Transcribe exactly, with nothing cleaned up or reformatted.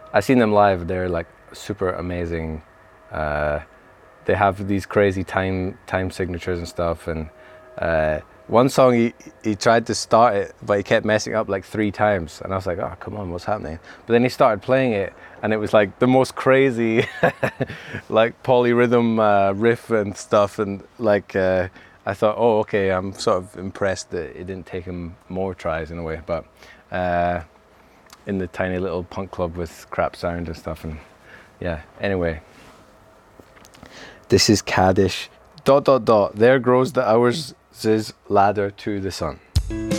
I seen them live. They're like super amazing. Uh, they have these crazy time time signatures and stuff. And uh, one song he he tried to start it, but he kept messing up like three times. And I was like, oh come on, what's happening? But then he started playing it, and it was like the most crazy, like polyrhythm uh, riff and stuff. And like uh, I thought, oh okay, I'm sort of impressed that it didn't take him more tries in a way, but. Uh, in the tiny little punk club with crap sound and stuff, and yeah, anyway. This is Kaddish, dot dot dot, there grows the hours' ladder to the sun.